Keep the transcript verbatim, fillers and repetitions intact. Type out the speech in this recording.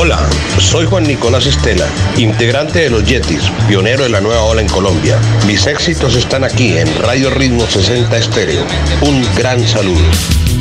Hola, soy Juan Nicolás Estela, integrante de Los Yetis, pionero de la nueva ola en Colombia. Mis éxitos están aquí en Radio Ritmo sesenta Estéreo. Un gran saludo.